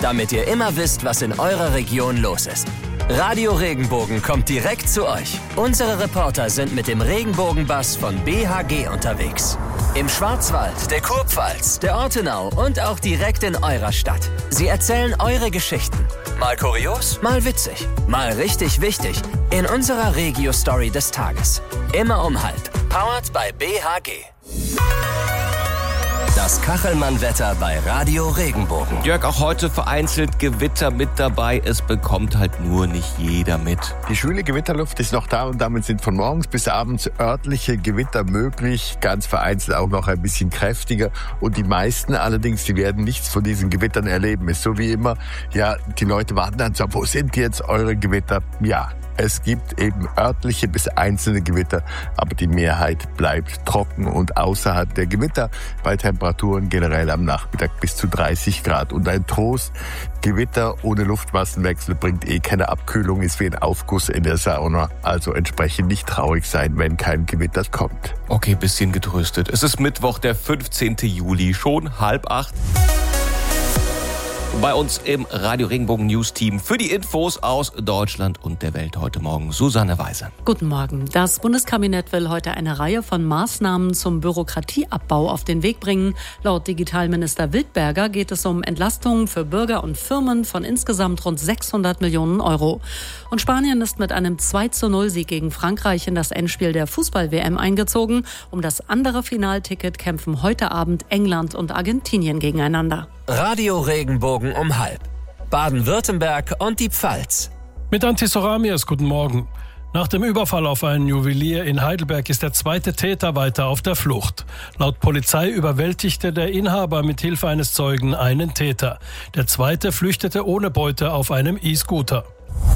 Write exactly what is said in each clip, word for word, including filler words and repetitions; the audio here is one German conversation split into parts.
damit ihr immer wisst, was in eurer Region los ist. Radio Regenbogen kommt direkt zu euch. Unsere Reporter sind mit dem Regenbogenbus von B H G unterwegs. Im Schwarzwald, der Kurpfalz, der Ortenau und auch direkt in eurer Stadt. Sie erzählen eure Geschichten. Mal kurios, mal witzig, mal richtig wichtig. In unserer Regio-Story des Tages. Immer um halb. Powered by B H G. Das Kachelmann-Wetter bei Radio Regenbogen. Jörg, auch heute vereinzelt Gewitter mit dabei. Es bekommt halt nur nicht jeder mit. Die schwüle Gewitterluft ist noch da und damit sind von morgens bis abends örtliche Gewitter möglich. Ganz vereinzelt auch noch ein bisschen kräftiger. Und die meisten allerdings, die werden nichts von diesen Gewittern erleben. Ist so wie immer, ja, die Leute warten dann so, wo sind jetzt eure Gewitter? Ja, es gibt eben örtliche bis einzelne Gewitter, aber die Mehrheit bleibt trocken und außerhalb der Gewitter bei Temperaturen generell am Nachmittag bis zu dreißig Grad. Und ein Trost, Gewitter ohne Luftmassenwechsel bringt eh keine Abkühlung, ist wie ein Aufguss in der Sauna. Also entsprechend nicht traurig sein, wenn kein Gewitter kommt. Okay, bisschen getröstet. Es ist Mittwoch, der fünfzehnten Juli, schon halb acht. Bei uns im Radio Regenbogen News Team für die Infos aus Deutschland und der Welt heute Morgen Susanne Weiser. Guten Morgen. Das Bundeskabinett will heute eine Reihe von Maßnahmen zum Bürokratieabbau auf den Weg bringen. Laut Digitalminister Wildberger geht es um Entlastungen für Bürger und Firmen von insgesamt rund sechshundert Millionen Euro. Und Spanien ist mit einem zwei zu null Sieg gegen Frankreich in das Endspiel der Fußball-W M eingezogen. Um das andere Finalticket kämpfen heute Abend England und Argentinien gegeneinander. Radio Regenbogen um halb. Baden-Württemberg und die Pfalz. Mit Antisoramias, guten Morgen. Nach dem Überfall auf einen Juwelier in Heidelberg ist der zweite Täter weiter auf der Flucht. Laut Polizei überwältigte der Inhaber mit Hilfe eines Zeugen einen Täter. Der zweite flüchtete ohne Beute auf einem E-Scooter.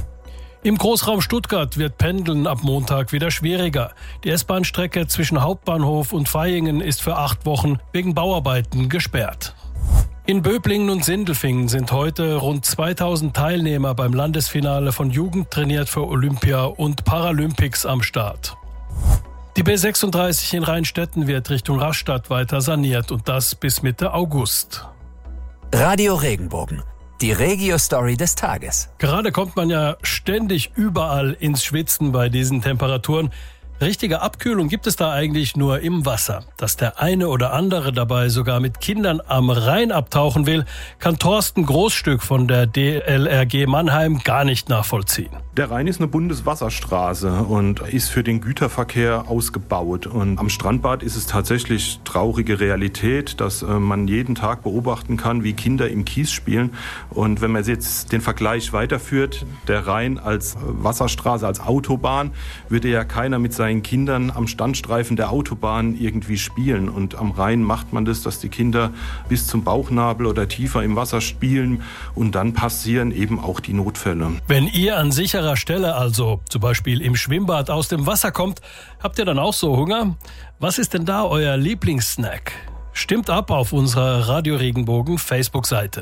Im Großraum Stuttgart wird Pendeln ab Montag wieder schwieriger. Die S-Bahn-Strecke zwischen Hauptbahnhof und Vaihingen ist für acht Wochen wegen Bauarbeiten gesperrt. In Böblingen und Sindelfingen sind heute rund zweitausend Teilnehmer beim Landesfinale von Jugend trainiert für Olympia und Paralympics am Start. Die B sechsunddreißig in Rheinstetten wird Richtung Rastatt weiter saniert und das bis Mitte August. Radio Regenbogen. Die Regio-Story des Tages. Gerade kommt man ja ständig überall ins Schwitzen bei diesen Temperaturen. Richtige Abkühlung gibt es da eigentlich nur im Wasser. Dass der eine oder andere dabei sogar mit Kindern am Rhein abtauchen will, kann Thorsten Großstück von der D L R G Mannheim gar nicht nachvollziehen. Der Rhein ist eine Bundeswasserstraße und ist für den Güterverkehr ausgebaut. Und am Strandbad ist es tatsächlich traurige Realität, dass man jeden Tag beobachten kann, wie Kinder im Kies spielen. Und wenn man jetzt den Vergleich weiterführt, der Rhein als Wasserstraße, als Autobahn, würde ja keiner mit seinen Kindern am Standstreifen der Autobahn irgendwie spielen. Und am Rhein macht man das, dass die Kinder bis zum Bauchnabel oder tiefer im Wasser spielen. Und dann passieren eben auch die Notfälle. Wenn ihr an sicherer Stelle, also zum Beispiel im Schwimmbad, aus dem Wasser kommt, habt ihr dann auch so Hunger? Was ist denn da euer Lieblingssnack? Stimmt ab auf unserer Radio Regenbogen Facebook-Seite.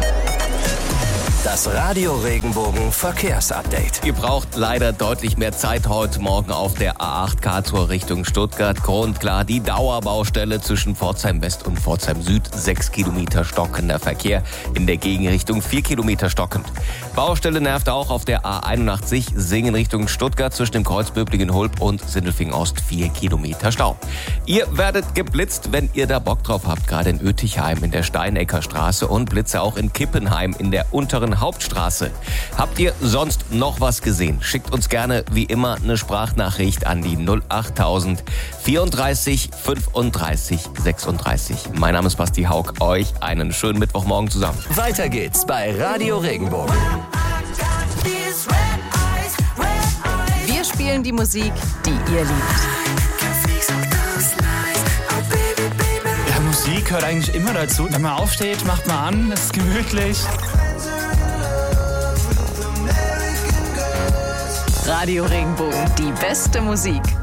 Das Radio Regenbogen Verkehrsupdate. Ihr braucht leider deutlich mehr Zeit heute Morgen auf der A acht Karlsruhe Richtung Stuttgart. Grund klar, die Dauerbaustelle zwischen Pforzheim West und Pforzheim Süd. Sechs Kilometer stockender Verkehr. In der Gegenrichtung vier Kilometer stockend. Baustelle nervt auch auf der A einundachtzig Singen Richtung Stuttgart zwischen dem Kreuz Böblingen-Hulb und Sindelfingen Ost. Vier Kilometer Stau. Ihr werdet geblitzt, wenn ihr da Bock drauf habt. Gerade in Oetichheim in der Steinecker Straße und Blitze auch in Kippenheim in der unteren Hauptstraße. Habt ihr sonst noch was gesehen? Schickt uns gerne wie immer eine Sprachnachricht an die null achttausend vierunddreißig fünfunddreißig sechsunddreißig. Mein Name ist Basti Haug. Euch einen schönen Mittwochmorgen zusammen. Weiter geht's bei Radio Regenbogen. Wir spielen die Musik, die ihr liebt. Ja, Musik gehört eigentlich immer dazu. Wenn man aufsteht, macht man an, es ist gemütlich. Radio Regenbogen, die beste Musik.